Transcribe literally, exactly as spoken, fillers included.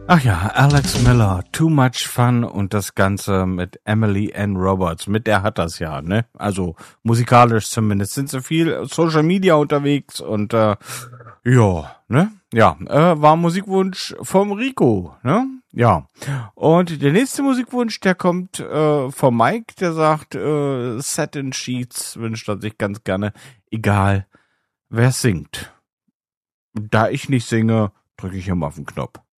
Ach ja, Alex Miller, Too Much Fun und das Ganze mit Emily Ann Roberts. Mit der hat das ja, ne? Also musikalisch zumindest sind sie viel Social Media unterwegs und äh, ja, ne? Ja, äh, war Musikwunsch vom Rico, ne? Ja. Und der nächste Musikwunsch, der kommt äh, vom Mike, der sagt, äh, Satin Sheets wünscht er sich ganz gerne, egal wer singt. Da ich nicht singe, drücke ich immer auf den Knopf.